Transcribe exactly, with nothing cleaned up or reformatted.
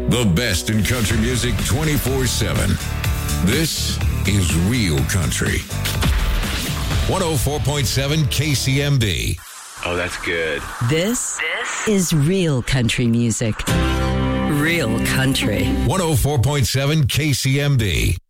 The best in country music twenty-four seven. This is Real Country. one oh four point seven K C M B. Oh, that's good. This, this is Real Country music. Real Country. one oh four point seven K C M B.